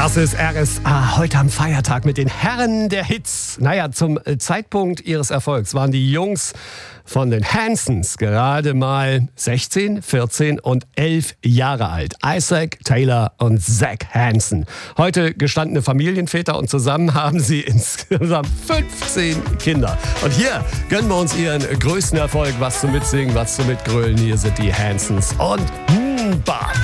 Das ist RSA, heute am Feiertag mit den Herren der Hits. Naja, zum Zeitpunkt ihres Erfolgs waren die Jungs von den Hansons gerade mal 16, 14 und 11 Jahre alt. Isaac, Taylor und Zach Hanson. Heute gestandene Familienväter und zusammen haben sie insgesamt 15 Kinder. Und hier gönnen wir uns ihren größten Erfolg. Was zum Mitsingen, was zum Mitgrölen. Hier sind die Hansons und Bam.